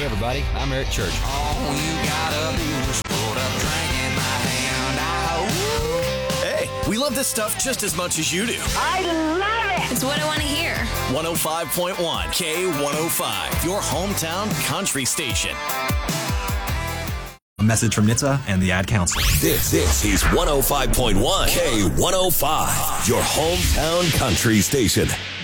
Hey, everybody, I'm Eric Church. All you gotta do is put a drink in my hand. Hey, we love this stuff just as much as you do. I love it. It's what I want to hear. 105.1 K105, your hometown country station. A message from NHTSA and the Ad Council. This is 105.1 K105, your hometown country station.